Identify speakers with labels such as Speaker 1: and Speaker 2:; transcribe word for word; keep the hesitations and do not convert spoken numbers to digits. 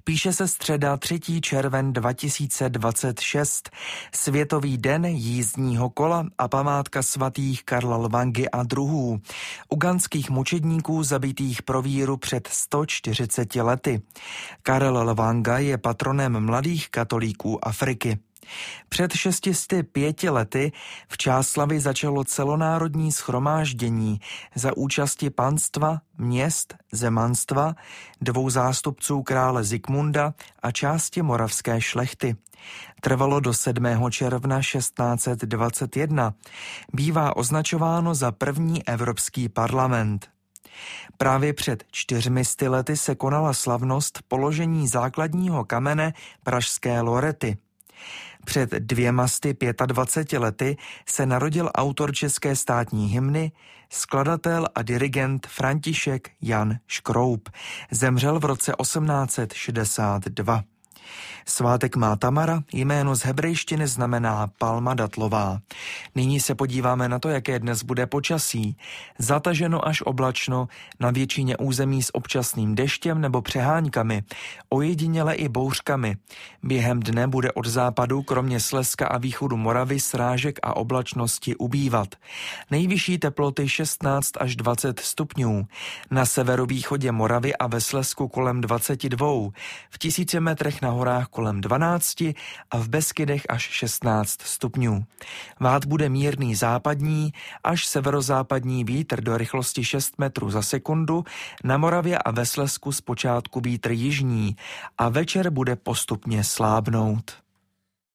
Speaker 1: Píše se středa třetího června dva tisíce dvacet šest, Světový den jízdního kola a památka svatých Karla Lvangy a druhů, ugandských mučedníků zabitých pro víru před sto čtyřiceti lety. Karel Lvanga je patronem mladých katolíků Afriky. Před šestisty pěti lety v Čáslavi začalo celonárodní shromáždění za účasti panstva, měst, zemanstva, dvou zástupců krále Zikmunda a části moravské šlechty. Trvalo do sedmého června šestnáct set dvacet jedna. Bývá označováno za první Evropský parlament. Právě před čtyřmi sty lety se konala slavnost položení základního kamene pražské Lorety. Před dvěma sty pětadvaceti lety se narodil autor české státní hymny, skladatel a dirigent František Jan Škroup. Zemřel v roce osmnáct set šedesát dva. Svátek má Tamara, jméno z hebrejštiny znamená palma datlová. Nyní se podíváme na to, jaké dnes bude počasí. Zataženo až oblačno, na většině území s občasným deštěm nebo přeháňkami, ojediněle i bouřkami. Během dne bude od západu, kromě Slezska a východu Moravy, srážek a oblačnosti ubývat. Nejvyšší teploty šestnáct až dvacet stupňů. Na severovýchodě Moravy a ve Slezsku kolem dvacet dva, v tisíci metrech na horách kolem dvanácti a v Beskydech až šestnáct stupňů. Vát bude mírný západní až severozápadní vítr do rychlosti šest metrů za sekundu, na Moravě a ve Slezsku zpočátku vítr jižní a večer bude postupně slábnout.